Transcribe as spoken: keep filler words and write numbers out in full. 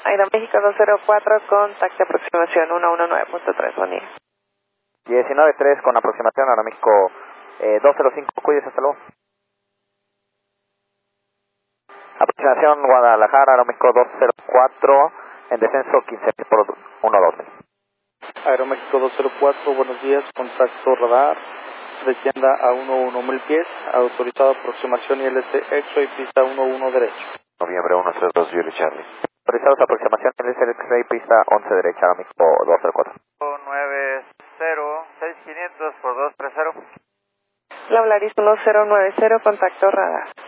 Aeroméxico dos cero cuatro, contacto aproximación uno uno nueve punto tres, buen día. diecinueve tres con aproximación Aeroméxico eh, dos cero cinco, cuídese, hasta luego. Aproximación Guadalajara, Aeroméxico dos cero cuatro, en descenso quince por uno dos mil. Aeroméxico dos cero cuatro, buenos días, contacto radar, descienda a uno mil pies, autorizado aproximación I L C X-ray, pista uno uno derecho. Noviembre uno cero dos, Julie Charlie. Autorizados aproximación I L C X-ray, pista once derecha, Aeroméxico dos cero cuatro. nueve cero seis quinientos por dos tres cero. La Volaris uno cero nueve cero, contacto radar.